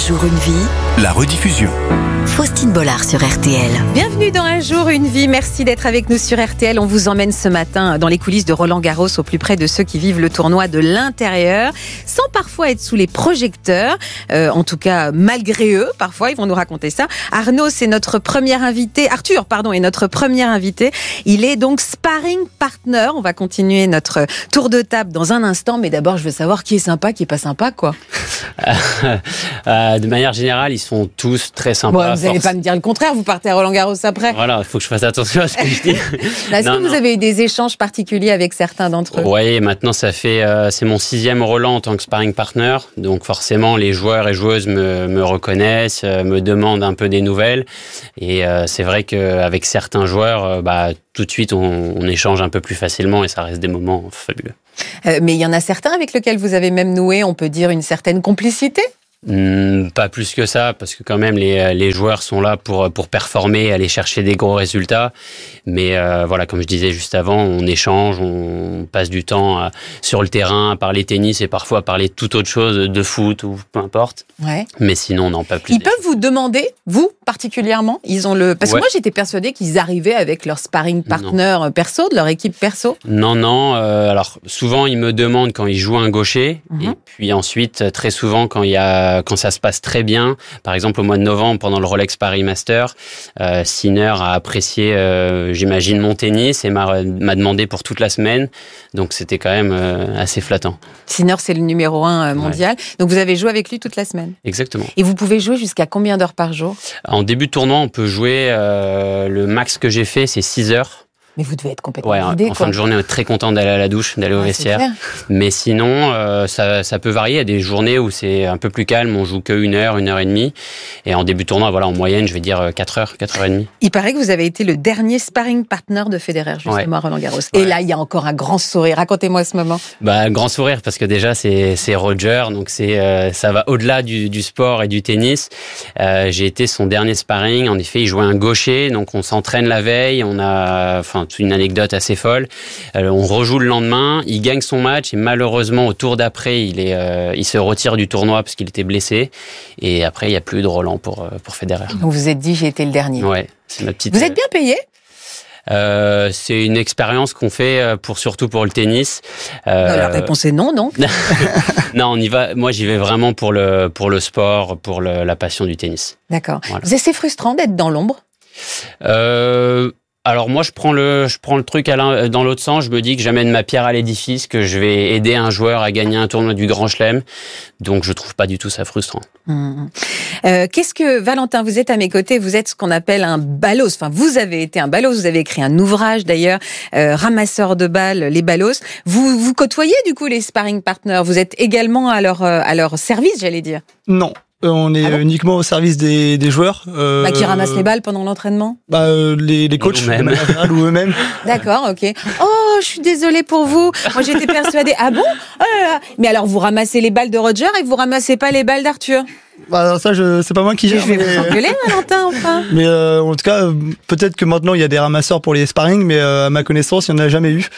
jour, une vie. La rediffusion. Faustine Bollard sur RTL. Bienvenue dans Un jour, une vie. Merci d'être avec nous sur RTL. On vous emmène ce matin dans les coulisses de Roland-Garros, au plus près de ceux qui vivent le tournoi de l'intérieur, sans parfois être sous les projecteurs. En tout cas, malgré eux, parfois, ils vont nous raconter ça. Arnaud, c'est notre premier invité. Arthur, pardon, est notre premier invité. Il est donc sparring partner. On va continuer notre tour de table dans un instant. Mais d'abord, je veux savoir qui est sympa, qui est pas sympa, quoi. De manière générale, ils sont tous très sympas. Bon, vous n'allez pas me dire le contraire, vous partez à Roland-Garros après. Voilà, il faut que je fasse attention à ce que je dis. Est-ce que vous avez eu des échanges particuliers avec certains d'entre eux ? Oui, maintenant ça fait c'est mon 6e Roland en tant que sparring partner, donc forcément les joueurs et joueuses me reconnaissent, me demandent un peu des nouvelles, et c'est vrai qu'avec certains joueurs, tout de suite on échange un peu plus facilement et ça reste des moments fabuleux. Mais il y en a certains avec lesquels vous avez même noué, on peut dire, une certaine complicité ? Pas plus que ça, parce que quand même les joueurs sont là pour performer, aller chercher des gros résultats. Mais voilà, comme je disais juste avant, on échange, on passe du temps sur le terrain à parler tennis et parfois à parler toute autre chose, de foot ou peu importe. Ouais. Mais sinon, non, pas plus. Ils peuvent vous demander, vous particulièrement, parce que moi j'étais persuadée qu'ils arrivaient avec leur sparring partner perso, de leur équipe perso. Non. Alors souvent ils me demandent quand ils jouent un gaucher, et puis ensuite très souvent quand ça se passe très bien, par exemple au mois de novembre pendant le Rolex Paris Master, Sinner a apprécié, j'imagine, mon tennis et m'a demandé pour toute la semaine, donc c'était quand même assez flattant. Sinner, c'est le numéro 1 mondial, donc vous avez joué avec lui toute la semaine. Exactement. Et vous pouvez jouer jusqu'à combien d'heures par jour ? En début de tournoi, on peut jouer, le max que j'ai fait, c'est 6 heures. Mais vous devez être complètement vidé, en fin de journée, on est très content d'aller à la douche, d'aller au vestiaire. Mais sinon, ça peut varier. Il y a des journées où c'est un peu plus calme, on joue que 1 heure, 1 heure et demie. Et en début de tournoi, en moyenne, je vais dire 4 heures, 4 heures et demie. Il paraît que vous avez été le dernier sparring partner de Federer, justement, à Roland-Garros. Et là, il y a encore un grand sourire. Racontez-moi ce moment. Grand sourire, parce que déjà, c'est Roger, donc ça va au-delà du sport et du tennis. J'ai été son dernier sparring. En effet, il jouait un gaucher, donc on s'entraîne la veille. On a, une anecdote assez folle. On rejoue le lendemain, il gagne son match et malheureusement au tour d'après, il se retire du tournoi parce qu'il était blessé. Et après, il n'y a plus de Roland pour Federer. Donc vous vous êtes dit, j'ai été le dernier. Ouais, c'est ma petite. Vous êtes bien payé ? C'est une expérience qu'on fait surtout pour le tennis. La réponse est non, donc. Non, on y va. Moi, j'y vais vraiment pour le sport, pour la passion du tennis. D'accord. Voilà. C'est assez frustrant d'être dans l'ombre. Alors moi je prends le truc dans l'autre sens, je me dis que j'amène ma pierre à l'édifice, que je vais aider un joueur à gagner un tournoi du Grand Chelem, donc je trouve pas du tout ça frustrant. Qu'est-ce que, Valentin, vous êtes à mes côtés, vous êtes ce qu'on appelle un ballos, vous avez été un ballos, vous avez écrit un ouvrage d'ailleurs, ramasseur de balles, les ballos. Vous côtoyez du coup les sparring partners, vous êtes également à leur service, j'allais dire. Non. On est uniquement au service des joueurs. Qui ramassent les balles pendant l'entraînement ? Les coachs, de manière générale, ou eux-mêmes. D'accord, ok. Oh, je suis désolée pour vous. Moi, j'étais persuadée. Ah bon ? Oh là là. Mais alors, vous ramassez les balles de Roger et vous ramassez pas les balles d'Arthur ? Ça, c'est pas moi qui gère. Je vais vous engueuler, Valentin, enfin. Mais en tout cas, peut-être que maintenant il y a des ramasseurs pour les sparring, mais à ma connaissance, il n'y en a jamais eu.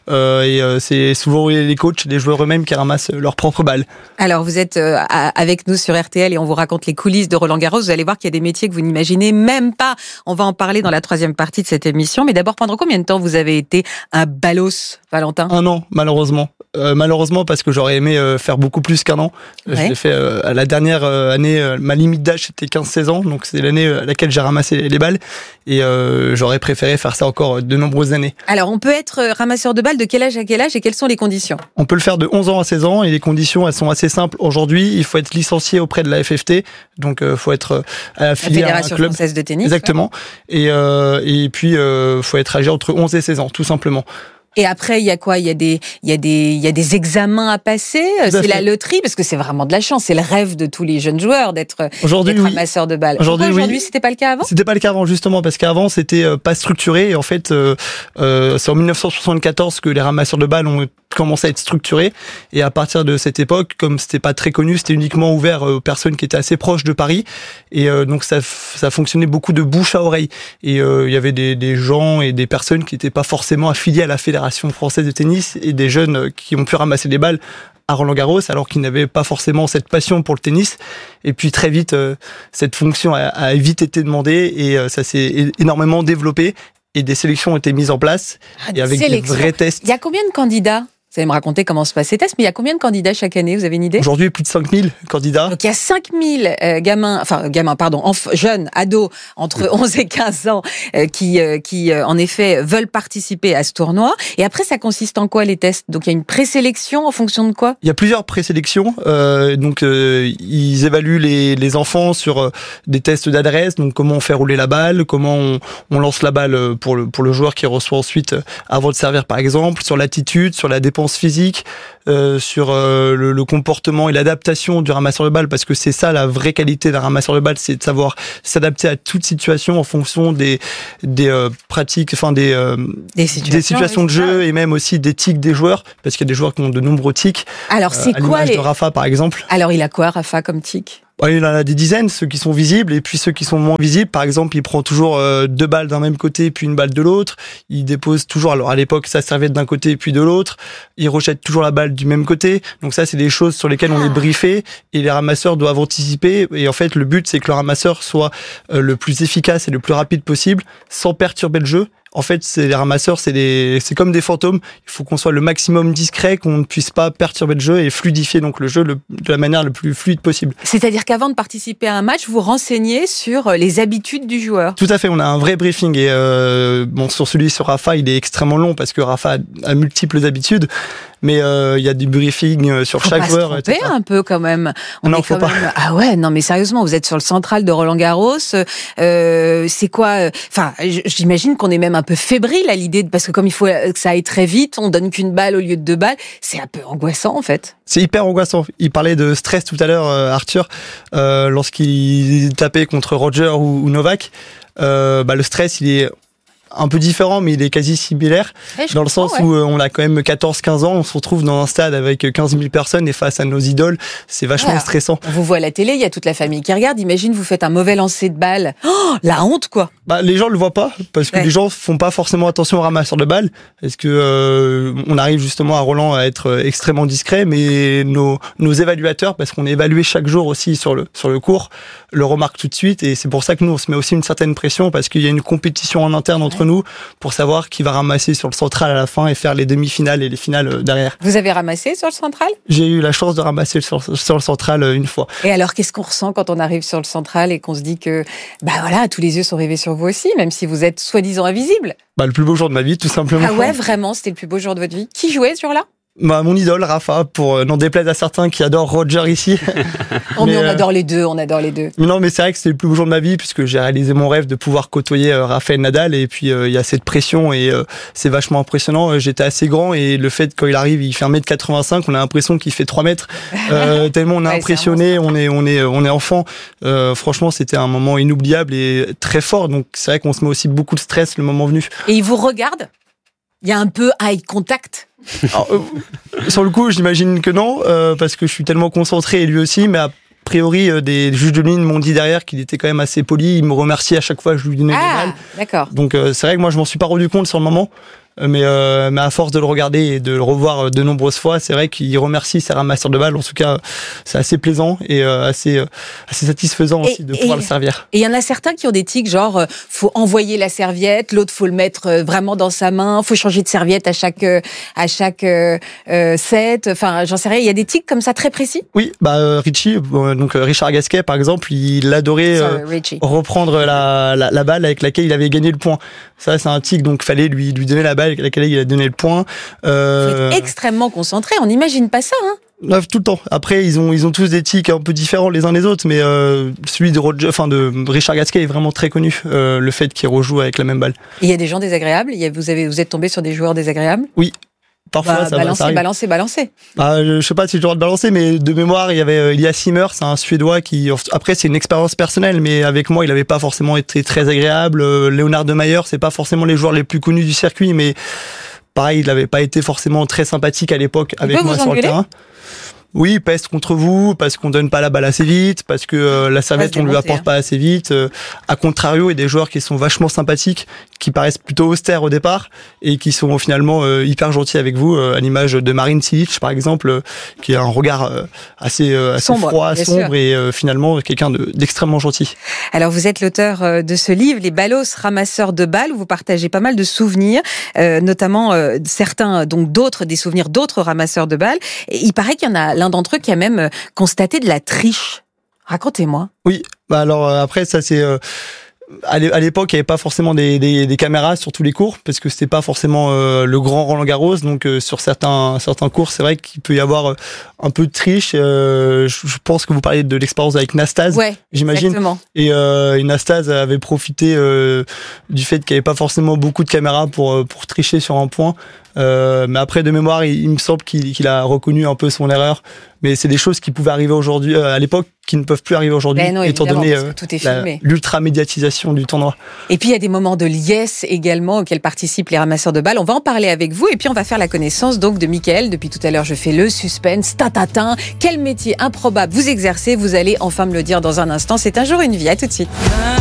C'est souvent les coachs, les joueurs eux-mêmes qui ramassent leurs propres balles. Alors, vous êtes avec nous sur RTL et on vous raconte les coulisses de Roland-Garros. Vous allez voir qu'il y a des métiers que vous n'imaginez même pas. On va en parler dans la 3e partie de cette émission. Mais d'abord, pendant combien de temps vous avez été un ballos, Valentin ? 1 an, malheureusement. Malheureusement, parce que j'aurais aimé faire beaucoup plus qu'1 an. Je l'ai fait à la dernière année. Ma limite d'âge, c'était 15-16 ans. Donc, c'est l'année à laquelle j'ai ramassé les balles. Et j'aurais préféré faire ça encore de nombreuses années. Alors, on peut être ramasseur de balles de quel âge à quel âge et quelles sont les conditions ? On peut le faire de 11 ans à 16 ans et les conditions, elles sont assez simples. Aujourd'hui, il faut être licencié auprès de la FFT. Donc, il faut être affilié à un club. Fédération française de tennis. Exactement. Ouais. Et puis, faut être âgé entre 11 et 16 ans, tout simplement. Et après, il y a quoi ? Il y a des examens à passer. C'est la loterie, parce que c'est vraiment de la chance. C'est le rêve de tous les jeunes joueurs d'être ramasseur de balles. Aujourd'hui, c'était pas le cas avant ? C'était pas le cas avant, justement, parce qu'avant, c'était pas structuré. Et en fait, c'est en 1974 que les ramasseurs de balles ont commencé à être structurés. Et à partir de cette époque, comme c'était pas très connu, c'était uniquement ouvert aux personnes qui étaient assez proches de Paris. Et donc, ça fonctionnait beaucoup de bouche à oreille. Et il y avait des gens et des personnes qui n'étaient pas forcément affiliés à la Fédération française de tennis et des jeunes qui ont pu ramasser des balles à Roland-Garros, alors qu'il n'avait pas forcément cette passion pour le tennis. Et puis très vite, cette fonction a vite été demandée et ça s'est énormément développé. Et des sélections ont été mises en place et avec des vrais tests. Il y a combien de candidats ? Vous allez me raconter comment se passent ces tests, mais il y a combien de candidats chaque année ? Vous avez une idée ? Aujourd'hui, plus de 5000 candidats. Donc il y a 5000 jeunes, ados, entre 11 et 15 ans, qui en effet, veulent participer à ce tournoi. Et après, ça consiste en quoi, les tests ? Donc il y a une présélection en fonction de quoi ? Il y a plusieurs présélections. Ils évaluent les enfants sur des tests d'adresse, donc comment on fait rouler la balle, comment on lance la balle pour le joueur qui reçoit ensuite avant de servir, par exemple, sur l'attitude, sur la dépense physique, sur le comportement et l'adaptation du ramasseur de balles, parce que c'est ça la vraie qualité d'un ramasseur de balles, c'est de savoir s'adapter à toute situation en fonction des pratiques, enfin des situations de jeu et même aussi des tics des joueurs, parce qu'il y a des joueurs qui ont de nombreux tics. Alors c'est quoi de Rafa par exemple. Alors il a quoi Rafa comme tic ? Il en a des dizaines, ceux qui sont visibles et puis ceux qui sont moins visibles. Par exemple, il prend toujours 2 balles d'un même côté puis une balle de l'autre. Il dépose toujours, alors à l'époque, sa serviette d'un côté puis de l'autre. Il rejette toujours la balle du même côté. Donc ça, c'est des choses sur lesquelles on est briefé et les ramasseurs doivent anticiper. Et en fait, le but, c'est que le ramasseur soit le plus efficace et le plus rapide possible sans perturber le jeu. En fait, les ramasseurs, c'est comme des fantômes. Il faut qu'on soit le maximum discret, qu'on ne puisse pas perturber le jeu et fluidifier donc le jeu de la manière la plus fluide possible. C'est-à-dire qu'avant de participer à un match, vous renseignez sur les habitudes du joueur. Tout à fait, on a un vrai briefing et sur Rafa, il est extrêmement long parce que Rafa a multiples habitudes. Mais il y a du briefing sur chaque joueur. Faut pas se tromper un peu quand même. Faut pas. Ah ouais, non mais sérieusement, vous êtes sur le central de Roland-Garros. C'est quoi ? Enfin, j'imagine qu'on est même un peu fébrile à l'idée parce que comme il faut que ça aille très vite, on donne qu'une balle au lieu de 2 balles. C'est un peu angoissant en fait. C'est hyper angoissant. Il parlait de stress tout à l'heure, Arthur, lorsqu'il tapait contre Roger ou Novak. Le stress, il est un peu différent, mais il est quasi similaire, dans le sens où on a quand même 14-15 ans, on se retrouve dans un stade avec 15 000 personnes et face à nos idoles, c'est vachement stressant. On vous voit à la télé, il y a toute la famille qui regarde, imagine vous faites un mauvais lancer de balle, la honte quoi. Les gens le voient pas, parce que les gens font pas forcément attention aux ramasseurs de balles, parce que on arrive justement à Roland à être extrêmement discret, mais nos évaluateurs, parce qu'on est évalué chaque jour aussi sur le cours, le remarquent tout de suite, et c'est pour ça que nous on se met aussi une certaine pression, parce qu'il y a une compétition en interne entre nous pour savoir qui va ramasser sur le central à la fin et faire les demi-finales et les finales derrière. Vous avez ramassé sur le central ? J'ai eu la chance de ramasser sur le central une fois. Et alors, qu'est-ce qu'on ressent quand on arrive sur le central et qu'on se dit que, tous les yeux sont rivés sur vous aussi, même si vous êtes soi-disant invisible ? Le plus beau jour de ma vie, tout simplement. Ah ouais, vraiment, c'était le plus beau jour de votre vie. Qui jouait ce jour-là ? Mon idole, Rafa, pour n'en déplaise à certains qui adorent Roger ici. Mais on adore les deux, Mais non, mais c'est vrai que c'était le plus beau jour de ma vie puisque j'ai réalisé mon rêve de pouvoir côtoyer Rafael Nadal et puis il y a cette pression et c'est vachement impressionnant. J'étais assez grand et le fait quand il arrive, il fait 1m85, on a l'impression qu'il fait 3 mètres. Tellement on est impressionné, on est enfant. Franchement, c'était un moment inoubliable et très fort. Donc c'est vrai qu'on se met aussi beaucoup de stress le moment venu. Et il vous regarde ? Il y a un peu eye contact ? Alors, sur le coup, j'imagine que non, parce que je suis tellement concentré et lui aussi, mais a priori, des juges de ligne m'ont dit derrière qu'il était quand même assez poli, il me remerciait à chaque fois que je lui donnais des balles. D'accord. Donc c'est vrai que moi je m'en suis pas rendu compte sur le moment, mais à force de le regarder et de le revoir de nombreuses fois, c'est vrai qu'il remercie ses ramasseurs de balles. En tout cas, c'est assez plaisant et assez satisfaisant aussi de pouvoir le servir. Et il y en a certains qui ont des tics, genre faut envoyer la serviette, l'autre faut le mettre vraiment dans sa main, faut changer de serviette à chaque set. Enfin, j'en sais rien. Il y a des tics comme ça très précis. Oui, Richie, donc Richard Gasquet par exemple, il adorait reprendre la balle avec laquelle il avait gagné le point. Ça, c'est un tic, donc fallait lui donner la balle avec laquelle il a donné le point. Faut être extrêmement concentré, on n'imagine pas ça, hein. Tout le temps. Après, ils ont tous des tics un peu différents les uns des autres, mais celui de Richard Gasquet est vraiment très connu. Le fait qu'il rejoue avec la même balle. Il y a des gens désagréables. Vous êtes tombé sur des joueurs désagréables. Oui. Parfois, ça arrive. Balancer. Je sais pas si j'ai le droit de balancer, mais de mémoire, il y avait Elias Simmer, c'est un Suédois qui, après, c'est une expérience personnelle, mais avec moi, il avait pas forcément été très agréable. Leonard de Mayer, c'est pas forcément les joueurs les plus connus du circuit, mais pareil, il avait pas été forcément très sympathique à l'époque avec moi sur le terrain. Oui, peste contre vous, parce qu'on donne pas la balle assez vite, parce que la serviette on lui apporte pas assez vite. À contrario, il y a des joueurs qui sont vachement sympathiques, qui paraissent plutôt austères au départ et qui sont finalement hyper gentils avec vous, à l'image de Marin Cilic par exemple, qui a un regard assez sombre, froid, sombre et finalement quelqu'un d'extrêmement gentil. Alors vous êtes l'auteur de ce livre, Les Ballos ramasseurs de balles, où vous partagez pas mal de souvenirs, notamment certains, donc d'autres, des souvenirs d'autres ramasseurs de balles. Et il paraît qu'il y en a l'un d'entre eux qui a même constaté de la triche. Racontez-moi. Oui, alors après ça c'est... À l'époque, il n'y avait pas forcément des caméras sur tous les cours, parce que c'était pas forcément le grand Roland-Garros. Donc sur certains cours, c'est vrai qu'il peut y avoir un peu de triche. Je pense que vous parlez de l'expérience avec Nastase, ouais, j'imagine. Exactement. Et Nastase avait profité du fait qu'il n'y avait pas forcément beaucoup de caméras pour tricher sur un point. Mais après, de mémoire, il me semble qu'il a reconnu un peu son erreur. Mais c'est des choses qui pouvaient arriver aujourd'hui, à l'époque, qui ne peuvent plus arriver aujourd'hui, étant donné l'ultra-médiatisation du tournoi. Et puis, il y a des moments de liesse également auxquels participent les ramasseurs de balles. On va en parler avec vous. Et puis, on va faire la connaissance donc de Mickaël. Depuis tout à l'heure, je fais le suspense. Tatatin. Quel métier improbable vous exercez? Vous allez enfin me le dire dans un instant. C'est Un jour, une vie. À tout de suite.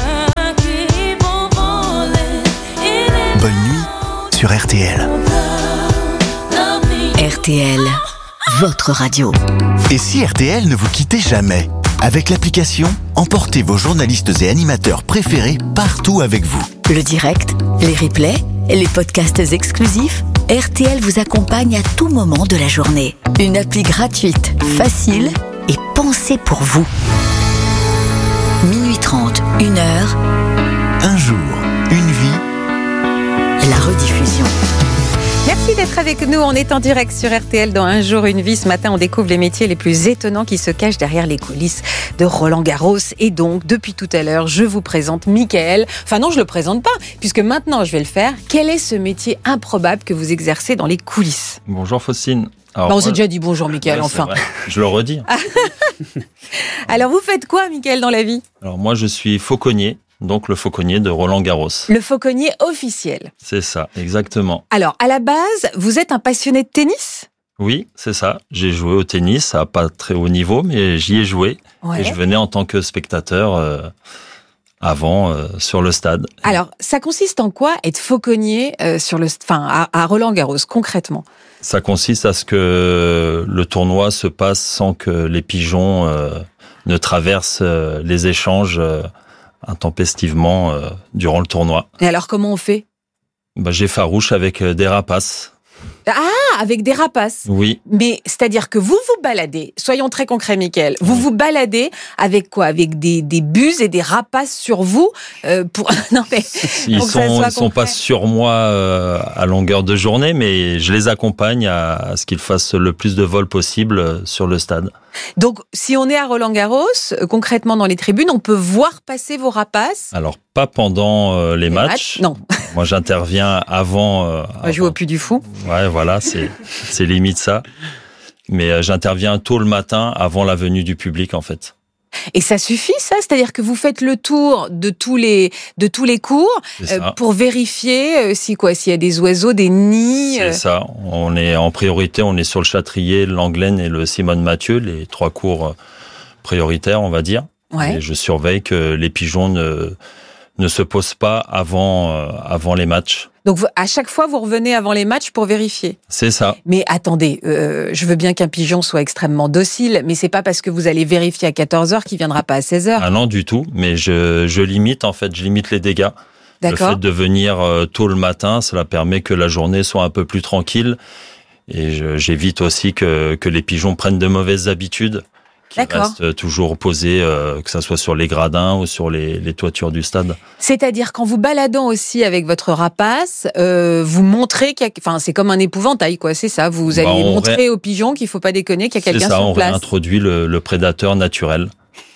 Bonne nuit sur RTL. RTL, votre radio. Et si RTL ne vous quittait jamais? Avec l'application, emportez vos journalistes et animateurs préférés partout avec vous. Le direct, les replays, les podcasts exclusifs, RTL vous accompagne à tout moment de la journée. Une appli gratuite, facile et pensée pour vous. Minuit 30, 1h. Un jour, une vie. La rediffusion. Merci d'être avec nous. On est en direct sur RTL dans Un jour, une vie. Ce matin, on découvre les métiers les plus étonnants qui se cachent derrière les coulisses de Roland-Garros. Et donc, depuis tout à l'heure, je vous présente Mickaël. Enfin non, je le présente pas, puisque maintenant, je vais le faire. Quel est ce métier improbable que vous exercez dans les coulisses? Bonjour Faustine. On s'est déjà dit bonjour Mickaël, ouais, enfin. Je le redis. Alors, vous faites quoi, Mickaël, dans la vie? Alors moi, je suis fauconnier. Donc le fauconnier de Roland-Garros. Le fauconnier officiel. C'est ça, exactement. Alors, à la base, vous êtes un passionné de tennis? Oui, c'est ça. J'ai joué au tennis à pas très haut niveau, mais j'y ai joué. Ouais. Et je venais en tant que spectateur avant sur le stade. Alors, ça consiste en quoi être fauconnier à Roland-Garros, concrètement? Ça consiste à ce que le tournoi se passe sans que les pigeons ne traversent les échanges intempestivement durant le tournoi. Et alors, comment on fait? J'effarouche avec des rapaces. Ah, avec des rapaces. Oui. Mais c'est-à-dire que vous vous baladez, soyons très concrets, Mickaël, vous vous baladez avec quoi? Avec des buses et des rapaces sur vous pour... Non, mais ils sont pas sur moi à longueur de journée, mais je les accompagne à ce qu'ils fassent le plus de vols possible sur le stade. Donc, si on est à Roland-Garros, concrètement dans les tribunes, on peut voir passer vos rapaces? Alors, pas pendant les matchs. Non. Moi, j'interviens avant. On joue au Puy du Fou. Ouais, voilà, c'est limite ça. Mais j'interviens tôt le matin avant la venue du public, en fait. Et ça suffit, ça? C'est-à-dire que vous faites le tour de tous les cours pour vérifier s'il y a des oiseaux, des nids. C'est ça. On est en priorité, on est sur le Châtrier, l'Anglaine et le Simone Mathieu, les 3 cours prioritaires, on va dire. Ouais. Et je surveille que les pigeons ne se posent pas avant les matchs. Donc, à chaque fois, vous revenez avant les matchs pour vérifier. C'est ça. Mais attendez, je veux bien qu'un pigeon soit extrêmement docile, mais c'est pas parce que vous allez vérifier à 14h qu'il viendra pas à 16h. Ah non, du tout. Mais je limite, en fait, les dégâts. D'accord. Le fait de venir tôt le matin, cela permet que la journée soit un peu plus tranquille. Et j'évite aussi que les pigeons prennent de mauvaises habitudes. Qui restent toujours posés, que ça soit sur les gradins ou sur les toitures du stade. C'est-à-dire qu'en vous baladant aussi avec votre rapace, vous montrez c'est comme un épouvantail, quoi. C'est ça. Vous allez montrer aux pigeons qu'il faut pas déconner, qu'il y a quelqu'un sur place. C'est ça. On réintroduit le prédateur naturel.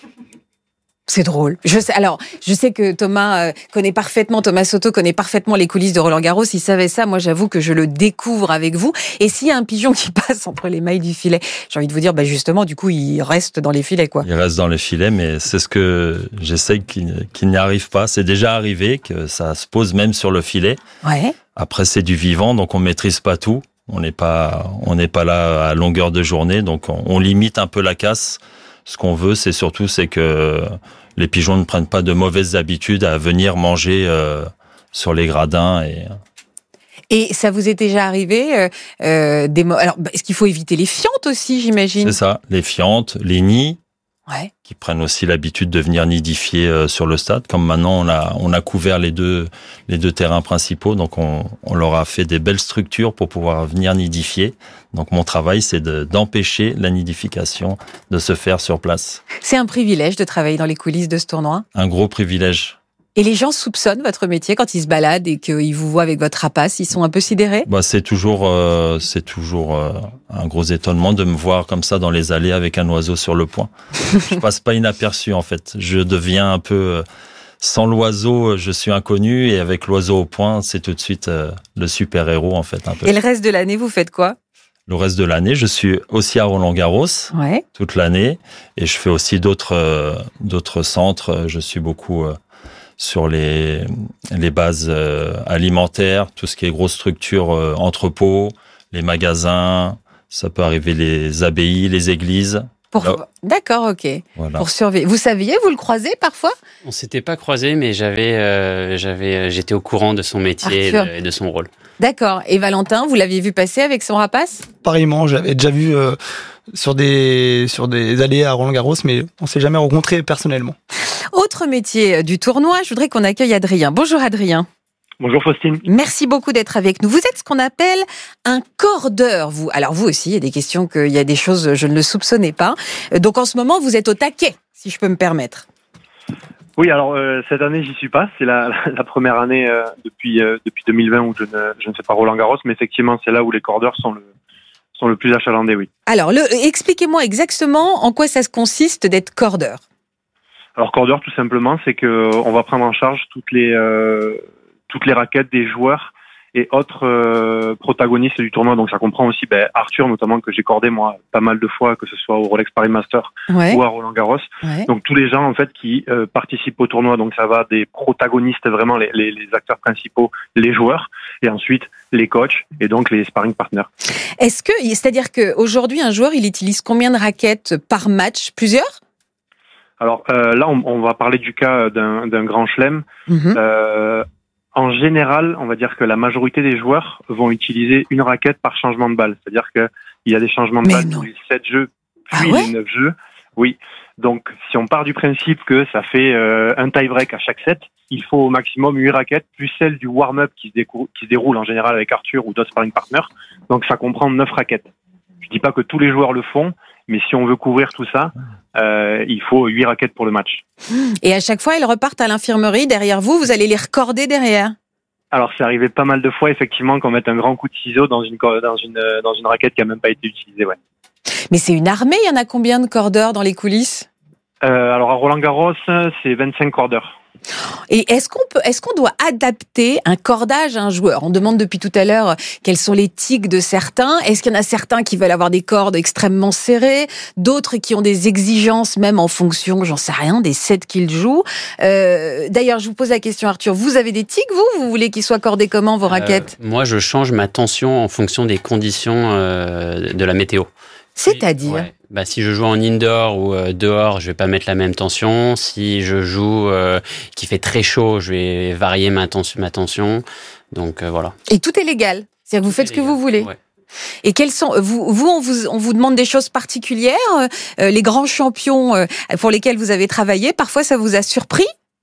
C'est drôle. Je sais que Thomas Soto connaît parfaitement les coulisses de Roland-Garros. Il savait ça. Moi, j'avoue que je le découvre avec vous. Et s'il y a un pigeon qui passe entre les mailles du filet, j'ai envie de vous dire, justement, du coup, il reste dans les filets, quoi. Il reste dans les filets, mais c'est ce que j'essaie qu'il n'y arrive pas. C'est déjà arrivé que ça se pose même sur le filet. Ouais. Après, c'est du vivant, donc on maîtrise pas tout. On n'est pas là à longueur de journée, donc on limite un peu la casse. Ce qu'on veut, c'est que les pigeons ne prennent pas de mauvaises habitudes à venir manger sur les gradins. Et ça vous est déjà arrivé alors, est-ce qu'il faut éviter les fientes aussi, j'imagine? C'est ça, les fientes, les nids, qui prennent aussi l'habitude de venir nidifier sur le stade. Comme maintenant, on a couvert les deux terrains principaux, donc on leur a fait des belles structures pour pouvoir venir nidifier. Donc mon travail, c'est d'empêcher la nidification de se faire sur place. C'est un privilège de travailler dans les coulisses de ce tournoi? Un gros privilège. Et les gens soupçonnent votre métier quand ils se baladent et qu'ils vous voient avec votre rapace, ils sont un peu sidérés? C'est toujours un gros étonnement de me voir comme ça dans les allées avec un oiseau sur le poing. Je passe pas inaperçu en fait. Je deviens un peu sans l'oiseau, je suis inconnu, et avec l'oiseau au poing, c'est tout de suite le super-héros en fait un peu. Et le reste de l'année, vous faites quoi? Le reste de l'année, je suis aussi à Roland-Garros toute l'année, et je fais aussi d'autres centres. Je suis beaucoup sur les bases alimentaires, tout ce qui est grosse structure, entrepôts, les magasins, ça peut arriver les abbayes, les églises. D'accord, ok. Voilà. Pour surveiller. Vous saviez, vous le croisez parfois? On s'était pas croisés, mais j'étais au courant de son métier et de son rôle. D'accord. Et Valentin, vous l'aviez vu passer avec son rapace? Pareillement, j'avais déjà vu sur des allées à Roland-Garros, mais on s'est jamais rencontrés personnellement. Autre métier du tournoi, je voudrais qu'on accueille Adrien. Bonjour Adrien. Bonjour Faustine. Merci beaucoup d'être avec nous. Vous êtes ce qu'on appelle un cordeur, vous. Alors vous aussi, il y a des questions, il y a des choses, je ne le soupçonnais pas. Donc en ce moment, vous êtes au taquet, si je peux me permettre. Oui, alors cette année, j'y suis pas. C'est la première année depuis 2020 où je ne fais pas Roland-Garros, mais effectivement, c'est là où les cordeurs sont le plus achalandés, oui. Alors, expliquez-moi exactement en quoi ça se consiste d'être cordeur. Alors cordeur, tout simplement, c'est que on va prendre en charge toutes les raquettes des joueurs et autres protagonistes du tournoi. Donc ça comprend aussi Arthur, notamment, que j'ai cordé moi pas mal de fois, que ce soit au Rolex Paris Master ou à Roland-Garros. Donc tous les gens en fait qui participent au tournoi. Donc ça va des protagonistes, vraiment les acteurs principaux, les joueurs, et ensuite les coachs et donc les sparring partners. C'est-à-dire qu'aujourd'hui, un joueur, il utilise combien de raquettes par match? Plusieurs? Alors là, on va parler du cas d'un grand chelem. En général, on va dire que la majorité des joueurs vont utiliser une raquette par changement de balle. C'est-à-dire qu'il y a des changements de balle tous les 7 jeux, puis les 9 jeux. Oui. Donc, si on part du principe que ça fait un tie-break à chaque set, il faut au maximum 8 raquettes, plus celle du warm-up qui se déroule en général avec Arthur ou d'autres sparring partners. Donc, ça comprend 9 raquettes. Je dis pas que tous les joueurs le font, mais si on veut couvrir tout ça, il faut 8 raquettes pour le match. Et à chaque fois, ils repartent à l'infirmerie derrière vous, vous allez les recorder derrière? Alors, c'est arrivé pas mal de fois, effectivement, qu'on mette un grand coup de ciseau dans une raquette qui a même pas été utilisée, ouais. Mais c'est une armée, il y en a combien de cordeurs dans les coulisses? Alors, à Roland-Garros, c'est 25 cordeurs. Et est-ce qu'on doit adapter un cordage à un joueur? On demande depuis tout à l'heure quels sont les tics de certains. Est-ce qu'il y en a certains qui veulent avoir des cordes extrêmement serrées, d'autres qui ont des exigences même en fonction, j'en sais rien, des sets qu'ils jouent? D'ailleurs, je vous pose la question, Arthur, vous avez des tics, vous voulez qu'ils soient cordés comment, vos raquettes? Moi, je change ma tension en fonction des conditions de la météo. C'est-à-dire si je joue en indoor ou dehors, je vais pas mettre la même tension. Si je joue qui fait très chaud, je vais varier ma tension. Donc voilà. Et tout est légal. C'est-à-dire que vous faites ce que vous voulez. Ouais. Et quels sont on vous demande des choses particulières, les grands champions pour lesquels vous avez travaillé, parfois ça vous a surpris?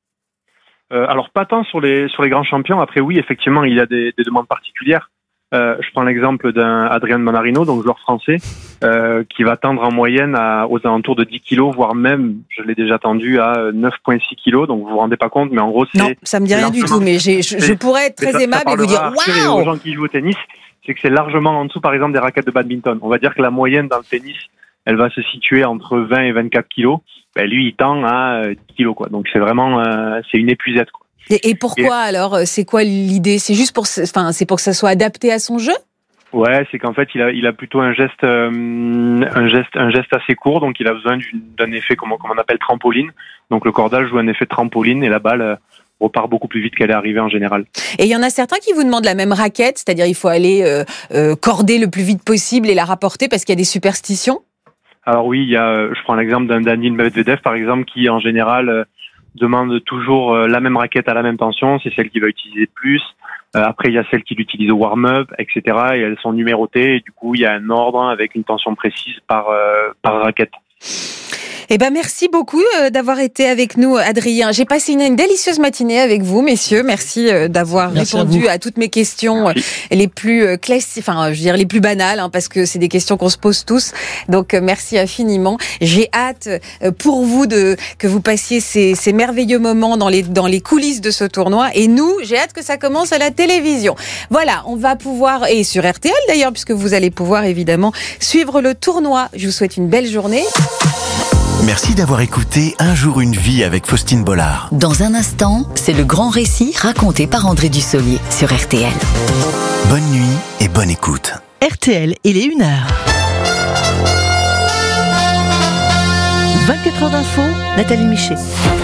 Alors pas tant sur les grands champions. Après oui, effectivement, il y a des demandes particulières. Je prends l'exemple d'un Adrian Manarino, donc joueur français, qui va tendre en moyenne aux alentours de 10 kilos, voire même, je l'ai déjà tendu à 9,6 kilos, donc vous vous rendez pas compte, mais en gros c'est... Non, ça me dit rien du tout, mais je pourrais être très aimable et vous dire « Waouh !» aux gens qui jouent au tennis, c'est que c'est largement en dessous, par exemple, des raquettes de badminton. On va dire que la moyenne dans le tennis, elle va se situer entre 20 et 24 kilos. Lui, il tend à 10 kilos, quoi. Donc c'est vraiment, c'est une épuisette, quoi. Et pourquoi alors? C'est quoi l'idée? C'est juste c'est pour que ça soit adapté à son jeu? Ouais, c'est qu'en fait il a plutôt un geste assez court, donc il a besoin d'un effet comme on appelle trampoline. Donc le cordage joue un effet trampoline et la balle repart beaucoup plus vite qu'elle est arrivée en général. Et il y en a certains qui vous demandent la même raquette, c'est-à-dire il faut aller corder le plus vite possible et la rapporter parce qu'il y a des superstitions? Alors oui, je prends l'exemple d'un Daniil Medvedev par exemple qui en général demande toujours la même raquette à la même tension, c'est celle qu'il va utiliser le plus. Après, il y a celles qui l'utilisent au warm-up, etc. Et elles sont numérotées. Et du coup, il y a un ordre avec une tension précise par raquette. Eh ben, merci beaucoup d'avoir été avec nous, Adrien. J'ai passé une délicieuse matinée avec vous, messieurs. Merci d'avoir répondu à toutes mes questions les plus classiques, les plus banales, parce que c'est des questions qu'on se pose tous. Donc, merci infiniment. J'ai hâte pour vous que vous passiez ces merveilleux moments dans les coulisses de ce tournoi. Et nous, j'ai hâte que ça commence à la télévision. Voilà, on va pouvoir, et sur RTL d'ailleurs, puisque vous allez pouvoir évidemment suivre le tournoi. Je vous souhaite une belle journée. Merci d'avoir écouté Un jour une vie avec Faustine Bollard. Dans un instant, c'est le grand récit raconté par André Dussolier sur RTL. Bonne nuit et bonne écoute. RTL, il est 1h. 24 heures d'info, Nathalie Michet.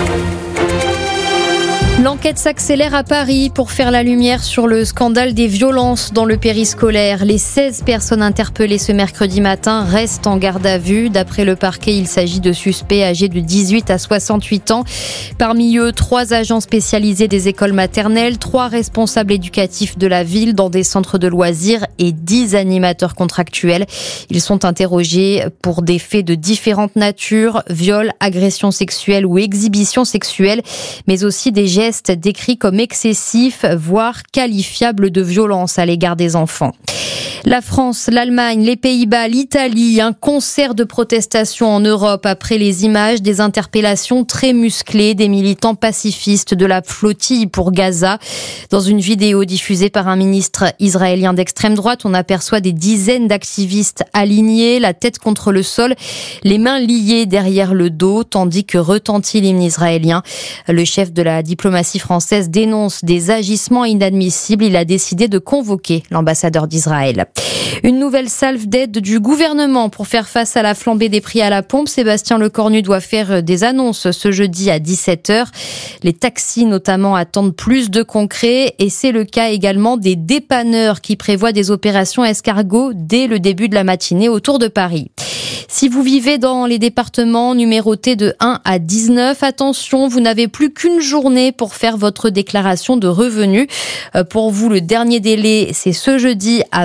L'enquête s'accélère à Paris pour faire la lumière sur le scandale des violences dans le périscolaire. Les 16 personnes interpellées ce mercredi matin restent en garde à vue. D'après le parquet, il s'agit de suspects âgés de 18 à 68 ans. Parmi eux, 3 agents spécialisés des écoles maternelles, 3 responsables éducatifs de la ville dans des centres de loisirs et 10 animateurs contractuels. Ils sont interrogés pour des faits de différentes natures, viols, agressions sexuelles ou exhibitions sexuelles, mais aussi des gestes décrits comme excessifs, voire qualifiables de violence à l'égard des enfants. La France, l'Allemagne, les Pays-Bas, l'Italie, un concert de protestation en Europe après les images des interpellations très musclées des militants pacifistes de la flottille pour Gaza. Dans une vidéo diffusée par un ministre israélien d'extrême droite, on aperçoit des dizaines d'activistes alignés, la tête contre le sol, les mains liées derrière le dos, tandis que retentit l'hymne israélien. Le chef de la diplomatie française dénonce des agissements inadmissibles. Il a décidé de convoquer l'ambassadeur d'Israël. Une nouvelle salve d'aide du gouvernement pour faire face à la flambée des prix à la pompe. Sébastien Lecornu doit faire des annonces ce jeudi à 17h. Les taxis notamment attendent plus de concret et c'est le cas également des dépanneurs qui prévoient des opérations escargots dès le début de la matinée autour de Paris. Si vous vivez dans les départements numérotés de 1 à 19, attention, vous n'avez plus qu'une journée pour faire votre déclaration de revenus. Pour vous, le dernier délai, c'est ce jeudi à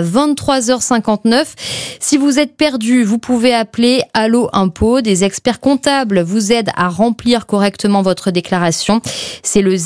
23h59. Si vous êtes perdu, vous pouvez appeler Allo Impôt. Des experts comptables vous aident à remplir correctement votre déclaration. C'est le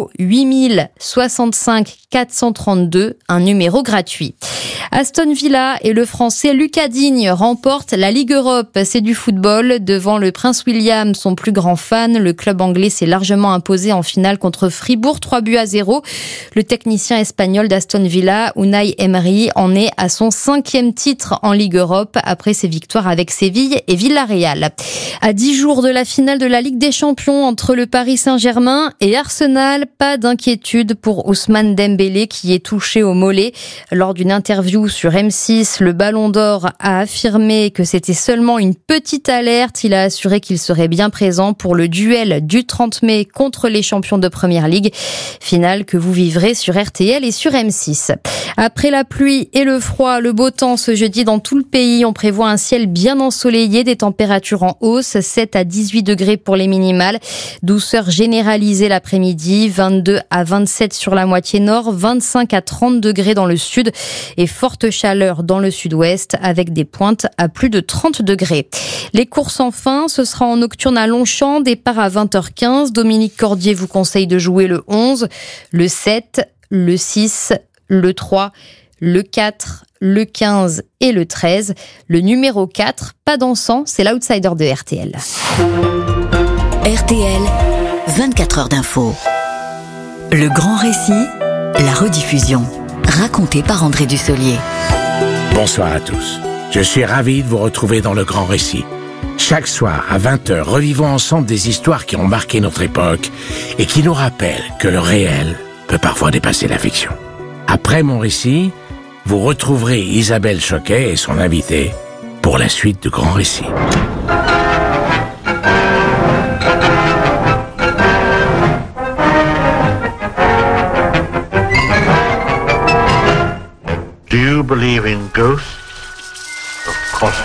08 65 432, un numéro gratuit. Aston Villa et le Français Lucas Digne remportent la Ligue Europe. C'est du football. Devant le Prince William, son plus grand fan, le club anglais s'est largement imposé en finale contre Fribourg, 3-0. Le technicien espagnol d'Aston Villa, Unai Emery, en est à son 5e titre en Ligue Europe après ses victoires avec Séville et Villarreal. À 10 jours de la finale de la Ligue des Champions entre le Paris Saint-Germain et Arsenal, pas d'inquiétude pour Ousmane Dembélé qui est touché au mollet. Lors d'une interview sur M6, le Ballon d'Or a affirmé que c'était seulement une petite alerte. Il a assuré qu'il serait bien présent pour le duel du 30 mai contre les champions de Première Ligue. Finale que vous vivrez sur RTL et sur M6. Après la pluie et le froid, le beau temps ce jeudi dans tout le pays. On prévoit un ciel bien ensoleillé, des températures en hausse, 7 à 18 degrés pour les minimales. Douceur généralisée l'après-midi, 22 à 27 sur la moitié nord, 25 à 30 degrés dans le sud et forte chaleur dans le sud-ouest avec des pointes à plus de 30 degrés. Les courses enfin, ce sera en nocturne à Longchamp, départ à 20h15. Dominique Cordier vous conseille de jouer le 11, le 7, le 6, le 3, le 4, le 15 et le 13. Le numéro 4, pas dansant, c'est l'outsider de RTL. RTL, 24 heures d'info. Le grand récit, la rediffusion. Raconté par André Dussolier. Bonsoir à tous. Je suis ravi de vous retrouver dans le grand récit. Chaque soir, à 20h, revivons ensemble des histoires qui ont marqué notre époque et qui nous rappellent que le réel peut parfois dépasser la fiction. Après mon récit, vous retrouverez Isabelle Choquet et son invité pour la suite du grand récit. believe in ghosts? Of course.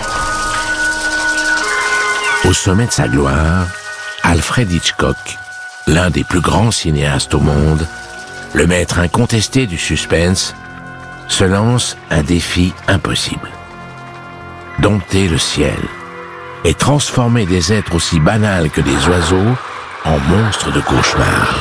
Au sommet de sa gloire, Alfred Hitchcock, l'un des plus grands cinéastes au monde, le maître incontesté du suspense, se lance un défi impossible. Dompter le ciel et transformer des êtres aussi banals que des oiseaux en monstres de cauchemar.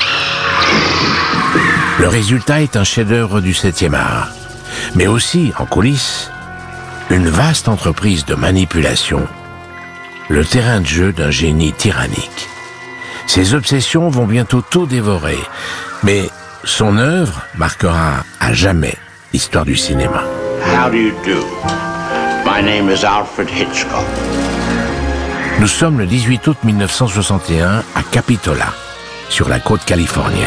Le résultat est un chef-d'œuvre du 7e art, mais aussi, en coulisses, une vaste entreprise de manipulation, le terrain de jeu d'un génie tyrannique. Ses obsessions vont bientôt tout dévorer, mais son œuvre marquera à jamais l'histoire du cinéma. How do you do? My name is Alfred Hitchcock. Nous sommes le 18 août 1961 à Capitola, sur la côte californienne.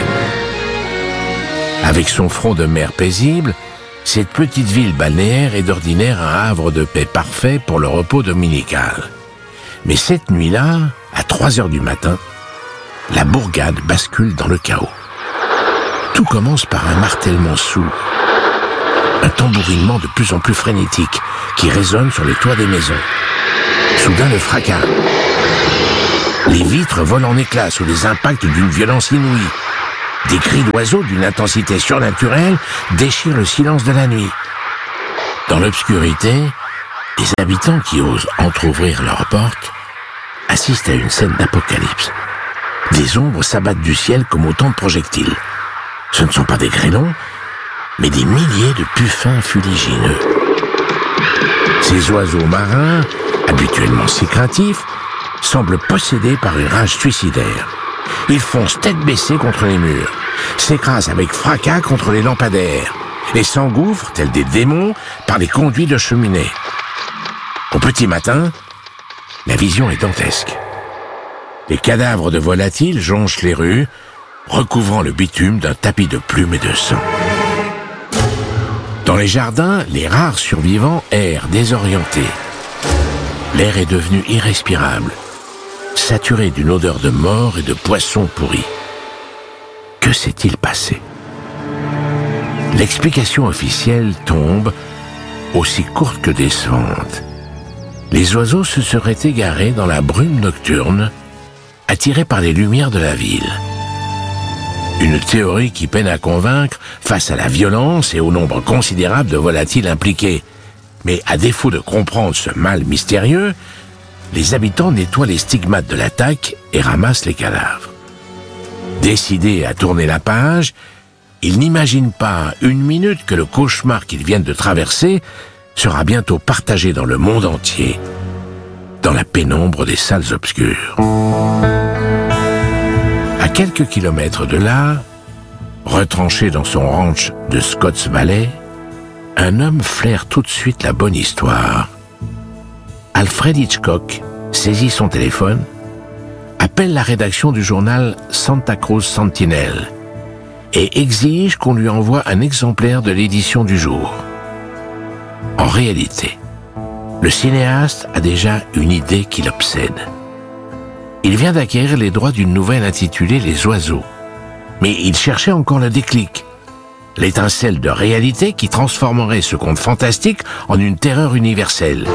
Avec son front de mer paisible, cette petite ville balnéaire est d'ordinaire un havre de paix parfait pour le repos dominical. Mais cette nuit-là, à 3 heures du matin, la bourgade bascule dans le chaos. Tout commence par un martèlement sourd, un tambourinement de plus en plus frénétique qui résonne sur les toits des maisons. Soudain, le fracas. Les vitres volent en éclats sous les impacts d'une violence inouïe. Des cris d'oiseaux d'une intensité surnaturelle déchirent le silence de la nuit. Dans l'obscurité, les habitants qui osent entr'ouvrir leurs portes assistent à une scène d'apocalypse. Des ombres s'abattent du ciel comme autant de projectiles. Ce ne sont pas des grêlons, mais des milliers de puffins fuligineux. Ces oiseaux marins, habituellement si craintifs, semblent possédés par une rage suicidaire. Ils foncent tête baissée contre les murs, s'écrasent avec fracas contre les lampadaires et s'engouffrent, tels des démons, par les conduits de cheminée. Au petit matin, la vision est dantesque. Les cadavres de volatiles jonchent les rues, recouvrant le bitume d'un tapis de plumes et de sang. Dans les jardins, les rares survivants errent désorientés. L'air est devenu irrespirable, saturé d'une odeur de mort et de poissons pourris. Que s'est-il passé? L'explication officielle tombe, aussi courte que décevante. Les oiseaux se seraient égarés dans la brume nocturne, attirés par les lumières de la ville. Une théorie qui peine à convaincre face à la violence et au nombre considérable de volatiles impliqués. Mais à défaut de comprendre ce mal mystérieux, les habitants nettoient les stigmates de l'attaque et ramassent les cadavres. Décidés à tourner la page, ils n'imaginent pas une minute que le cauchemar qu'ils viennent de traverser sera bientôt partagé dans le monde entier, dans la pénombre des salles obscures. À quelques kilomètres de là, retranché dans son ranch de Scotts Valley, un homme flaire tout de suite la bonne histoire. Alfred Hitchcock saisit son téléphone, appelle la rédaction du journal Santa Cruz Sentinel et exige qu'on lui envoie un exemplaire de l'édition du jour. En réalité, le cinéaste a déjà une idée qui l'obsède. Il vient d'acquérir les droits d'une nouvelle intitulée Les Oiseaux, mais il cherchait encore le déclic, l'étincelle de réalité qui transformerait ce conte fantastique en une terreur universelle.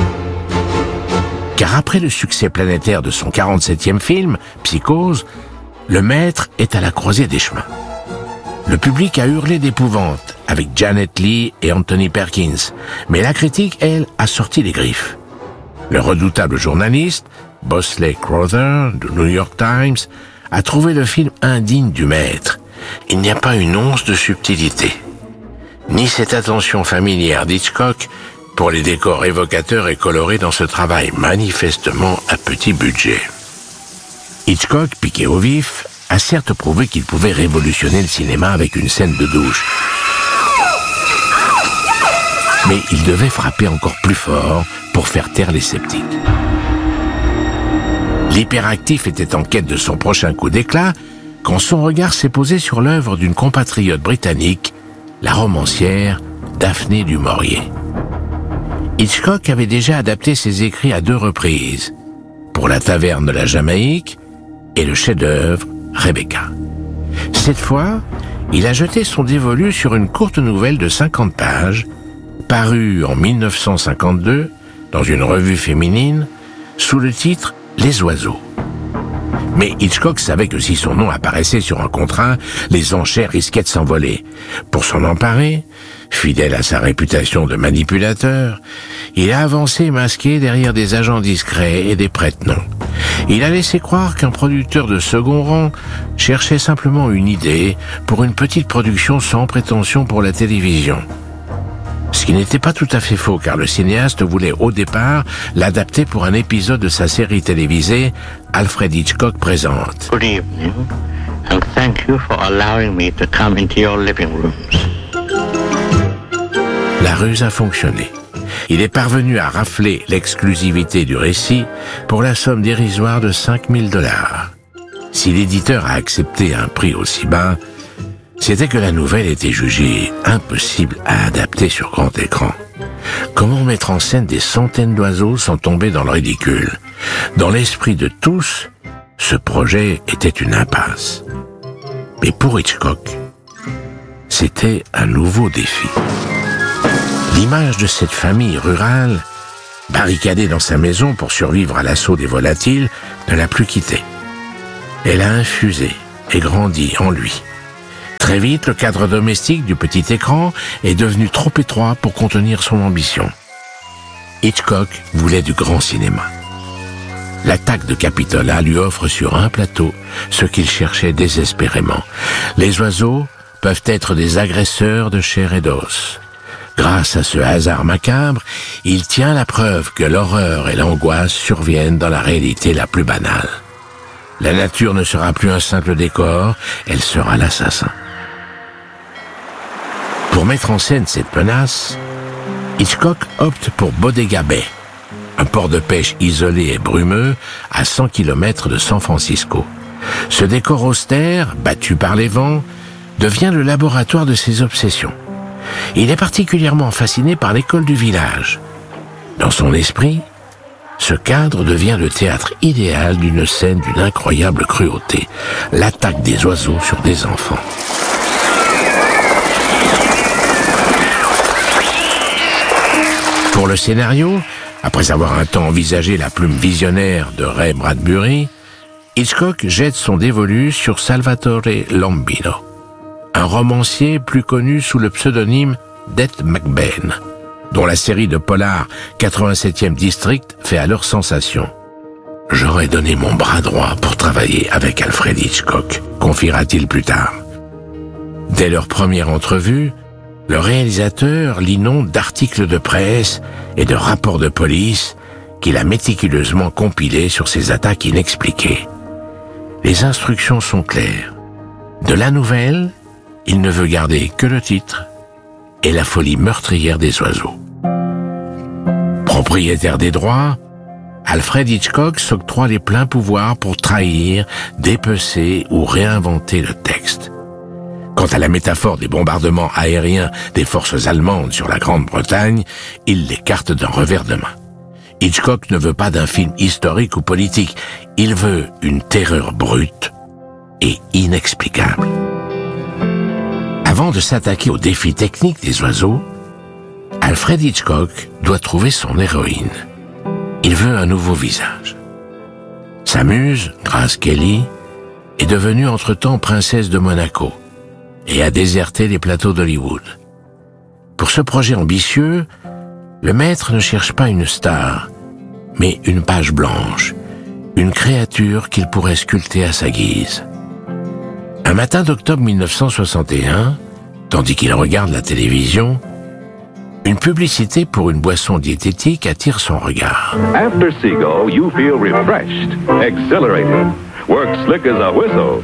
Car après le succès planétaire de son 47e film, Psychose, le maître est à la croisée des chemins. Le public a hurlé d'épouvante avec Janet Leigh et Anthony Perkins, mais la critique, elle, a sorti les griffes. Le redoutable journaliste, Bosley Crowther, du New York Times, a trouvé le film indigne du maître. Il n'y a pas une once de subtilité, ni cette attention familière d'Hitchcock pour les décors évocateurs et colorés dans ce travail manifestement à petit budget. Hitchcock, piqué au vif, a certes prouvé qu'il pouvait révolutionner le cinéma avec une scène de douche. Mais il devait frapper encore plus fort pour faire taire les sceptiques. L'hyperactif était en quête de son prochain coup d'éclat quand son regard s'est posé sur l'œuvre d'une compatriote britannique, la romancière Daphné du Maurier. Hitchcock avait déjà adapté ses écrits à 2 reprises, pour La Taverne de la Jamaïque et le chef-d'œuvre Rebecca. Cette fois, il a jeté son dévolu sur une courte nouvelle de 50 pages, paru en 1952 dans une revue féminine sous le titre « Les oiseaux ». Mais Hitchcock savait que si son nom apparaissait sur un contrat, les enchères risquaient de s'envoler. Pour s'en emparer, fidèle à sa réputation de manipulateur, il a avancé masqué derrière des agents discrets et des prête-noms. Il a laissé croire qu'un producteur de second rang cherchait simplement une idée pour une petite production sans prétention pour la télévision. Ce qui n'était pas tout à fait faux, car le cinéaste voulait au départ l'adapter pour un épisode de sa série télévisée Alfred Hitchcock présente. Good evening, and thank you for allowing me to come into your living rooms. La ruse a fonctionné. Il est parvenu à rafler l'exclusivité du récit pour la somme dérisoire de $5,000. Si l'éditeur a accepté un prix aussi bas, c'était que la nouvelle était jugée impossible à adapter sur grand écran. Comment mettre en scène des centaines d'oiseaux sans tomber dans le ridicule? Dans l'esprit de tous, ce projet était une impasse. Mais pour Hitchcock, c'était un nouveau défi. L'image de cette famille rurale, barricadée dans sa maison pour survivre à l'assaut des volatiles, ne l'a plus quitté. Elle a infusé et grandi en lui. Très vite, le cadre domestique du petit écran est devenu trop étroit pour contenir son ambition. Hitchcock voulait du grand cinéma. L'attaque de Capitola lui offre sur un plateau ce qu'il cherchait désespérément. Les oiseaux peuvent être des agresseurs de chair et d'os. Grâce à ce hasard macabre, il tient la preuve que l'horreur et l'angoisse surviennent dans la réalité la plus banale. La nature ne sera plus un simple décor, elle sera l'assassin. Pour mettre en scène cette menace, Hitchcock opte pour Bodega Bay, un port de pêche isolé et brumeux à 100 km de San Francisco. Ce décor austère, battu par les vents, devient le laboratoire de ses obsessions. Il est particulièrement fasciné par l'école du village. Dans son esprit, ce cadre devient le théâtre idéal d'une scène d'une incroyable cruauté, l'attaque des oiseaux sur des enfants. Pour le scénario, après avoir un temps envisagé la plume visionnaire de Ray Bradbury, Hitchcock jette son dévolu sur Salvatore Lombino, un romancier plus connu sous le pseudonyme d'Ed McBain, dont la série de polar 87e District fait alors sensation. « J'aurais donné mon bras droit pour travailler avec Alfred Hitchcock », confiera-t-il plus tard. Dès leur première entrevue, le réalisateur l'inonde d'articles de presse et de rapports de police qu'il a méticuleusement compilés sur ces attaques inexpliquées. Les instructions sont claires. De la nouvelle, il ne veut garder que le titre et la folie meurtrière des oiseaux. Propriétaire des droits, Alfred Hitchcock s'octroie les pleins pouvoirs pour trahir, dépecer ou réinventer le texte. Quant à la métaphore des bombardements aériens des forces allemandes sur la Grande-Bretagne, il l'écarte d'un revers de main. Hitchcock ne veut pas d'un film historique ou politique, il veut une terreur brute et inexplicable. Avant de s'attaquer au défi technique des oiseaux, Alfred Hitchcock doit trouver son héroïne. Il veut un nouveau visage. Sa muse, Grace Kelly, est devenue entre-temps princesse de Monaco et a déserté les plateaux d'Hollywood. Pour ce projet ambitieux, le maître ne cherche pas une star, mais une page blanche, une créature qu'il pourrait sculpter à sa guise. Un matin d'octobre 1961, tandis qu'il regarde la télévision, une publicité pour une boisson diététique attire son regard. After Seagull, you feel refreshed, exhilarated, work slick as a whistle.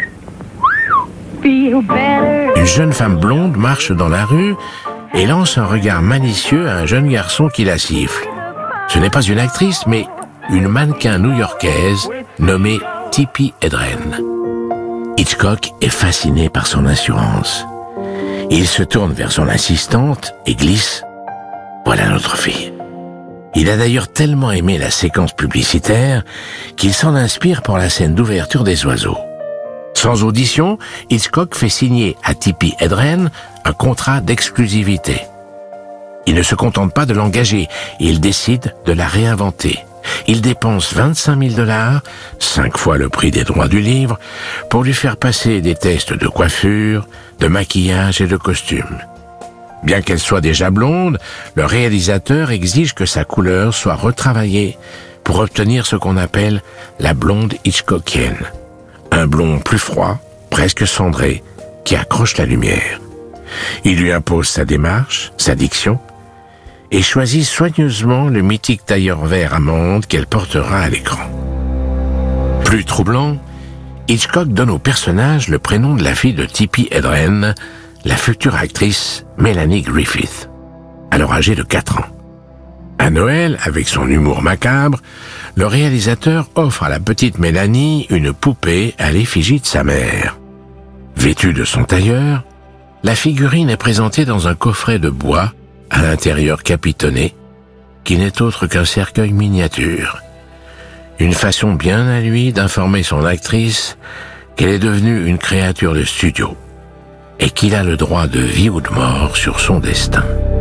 Une jeune femme blonde marche dans la rue et lance un regard malicieux à un jeune garçon qui la siffle. Ce n'est pas une actrice, mais une mannequin new-yorkaise nommée Tippi Hedren. Hitchcock est fasciné par son assurance. Il se tourne vers son assistante et glisse « Voilà notre fille ». Il a d'ailleurs tellement aimé la séquence publicitaire qu'il s'en inspire pour la scène d'ouverture des oiseaux. Sans audition, Hitchcock fait signer à Tippi Hedren un contrat d'exclusivité. Il ne se contente pas de l'engager, il décide de la réinventer. Il dépense $25 000, 5 fois le prix des droits du livre, pour lui faire passer des tests de coiffure, de maquillage et de costume. Bien qu'elle soit déjà blonde, le réalisateur exige que sa couleur soit retravaillée pour obtenir ce qu'on appelle la blonde hitchcockienne. Un blond plus froid, presque cendré, qui accroche la lumière. Il lui impose sa démarche, sa diction, et choisit soigneusement le mythique tailleur vert amande qu'elle portera à l'écran. Plus troublant, Hitchcock donne au personnage le prénom de la fille de Tippi Hedren, la future actrice Melanie Griffith, alors âgée de 4 ans. À Noël, avec son humour macabre, le réalisateur offre à la petite Mélanie une poupée à l'effigie de sa mère. Vêtue de son tailleur, la figurine est présentée dans un coffret de bois à l'intérieur capitonné, qui n'est autre qu'un cercueil miniature. Une façon bien à lui d'informer son actrice qu'elle est devenue une créature de studio et qu'il a le droit de vie ou de mort sur son destin.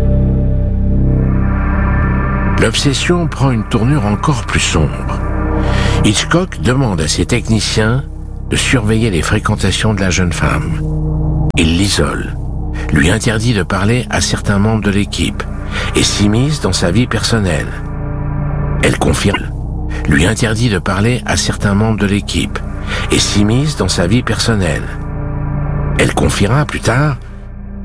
L'obsession prend une tournure encore plus sombre. Hitchcock demande à ses techniciens de surveiller les fréquentations de la jeune femme. Il l'isole, lui interdit de parler à certains membres de l'équipe et s'immisce dans sa vie personnelle. Elle confirme, lui interdit de parler à certains membres de l'équipe et s'immisce dans sa vie personnelle. Elle confiera plus tard